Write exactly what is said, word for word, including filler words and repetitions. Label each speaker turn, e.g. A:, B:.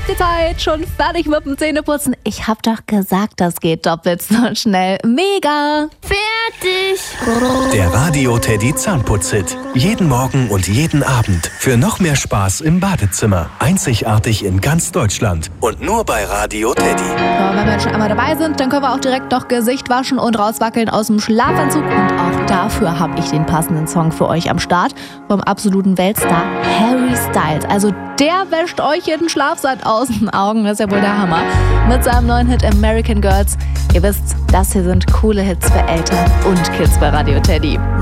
A: die Zeit, schon fertig mit dem Zähneputzen. Ich hab doch gesagt, das geht doppelt so schnell. Mega!
B: Fertig!
C: Der Radio Teddy Zahnputz-Hit. Jeden Morgen und jeden Abend. Für noch mehr Spaß im Badezimmer. Einzigartig in ganz Deutschland. Und nur bei Radio Teddy.
A: Ja, wenn wir schon einmal dabei sind, dann können wir auch direkt noch Gesicht waschen und rauswackeln aus dem Schlafanzug. Und auch dafür habe ich den passenden Song für euch am Start. Vom absoluten Weltstar Harry Styles. Also der wäscht euch jeden Schlafsack aus den Augen. Das ist ja wohl der Hammer. Mit seinem neuen Hit American Girls. Ihr wisst, das hier sind coole Hits für Eltern und Kids bei Radio Teddy.